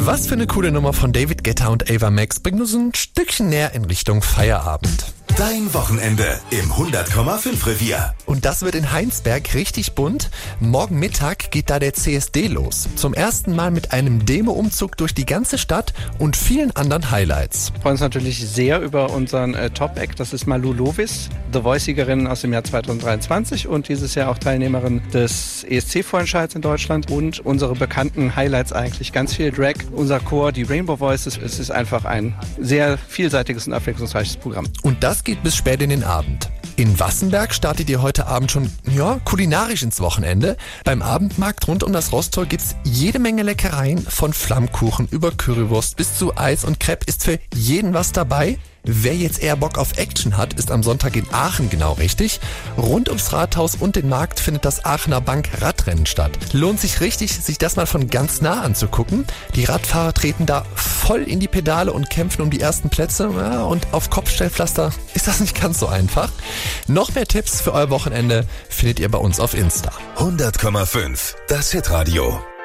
Was für eine coole Nummer von David Guetta und Ava Max bringt uns ein Stückchen näher in Richtung Feierabend. Dein Wochenende im 100,5 Revier. Und das wird in Heinsberg richtig bunt. Morgen Mittag geht da der CSD los. Zum ersten Mal mit einem Demo-Umzug durch die ganze Stadt und vielen anderen Highlights. Wir freuen uns natürlich sehr über unseren Top-Act. Das ist Malou Lovis, The Voice-Siegerin aus dem Jahr 2023 und dieses Jahr auch Teilnehmerin des ESC-Vorentscheids in Deutschland. Und unsere bekannten Highlights eigentlich. Ganz viel Drag, unser Chor, die Rainbow Voices. Es ist einfach ein sehr vielseitiges und abwechslungsreiches Programm. Und das geht bis spät in den Abend. In Wassenberg startet ihr heute Abend schon kulinarisch ins Wochenende. Beim Abendmarkt rund um das Rosttor gibt's jede Menge Leckereien, von Flammkuchen über Currywurst bis zu Eis und Crepe ist für jeden was dabei. Wer jetzt eher Bock auf Action hat, ist am Sonntag in Aachen genau richtig. Rund ums Rathaus und den Markt findet das Aachener Bank-Radrennen statt. Lohnt sich richtig, sich das mal von ganz nah anzugucken. Die Radfahrer treten da voll in die Pedale und kämpfen um die ersten Plätze. Ja, und auf Kopfstellpflaster ist das nicht ganz so einfach. Noch mehr Tipps für euer Wochenende findet ihr bei uns auf Insta. 100,5, das Hitradio.